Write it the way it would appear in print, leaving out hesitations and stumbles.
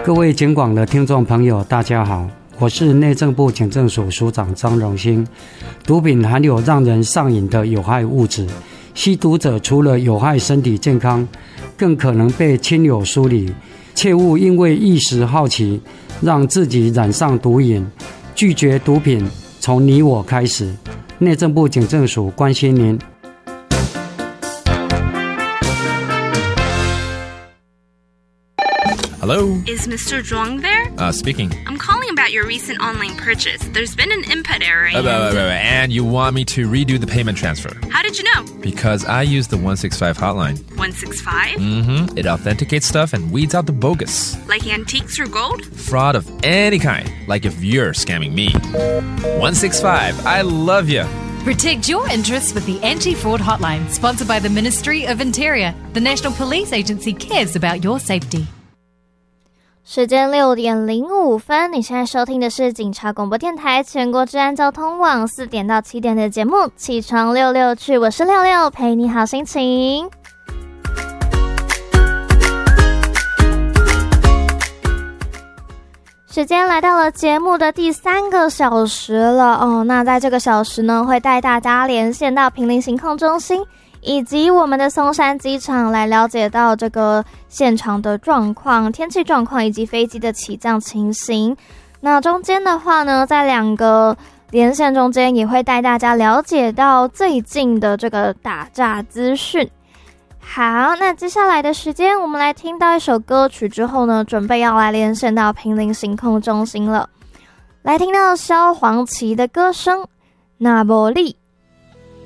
各位警广的听众朋友大家好，我是内政部警政署署长张荣兴。毒品含有让人上瘾的有害物质，吸毒者除了有害身体健康，更可能被亲友疏离，切勿因为一时好奇让自己染上毒瘾。拒绝毒品从你我开始，内政部警政署关心您。 Hello? Is Mr. Zhuang there? Speaking. I'm calling about your recent online purchase. There's been an input error. And you want me to redo the payment transfer? How did you know? Because I use the 165 hotline. 165? It authenticates stuff and weeds out the bogus. Like antiques or gold? Fraud of any kind, like if you're scamming me. 165, I love you. Protect your interests with the Anti-Fraud Hotline, sponsored by the Ministry of Interior. The National Police Agency cares about your safety. 时间6点05分，你现在收听的是警察广播电台全国治安交通网4点到7点的节目起床66去，我是六六，陪你好心情。时间来到了节目的第3个小时了那在这个小时呢，会带大家连线到坪林行控中心以及我们的松山机场，来了解到这个现场的状况、天气状况以及飞机的起降情形。那中间的话呢，在2个连线中间也会带大家了解到最近的这个打诈资讯。好，那接下来的时间我们来听到一首歌曲之后呢，准备要来连线到坪林行控中心了。来听到萧煌奇的歌声《那不利》。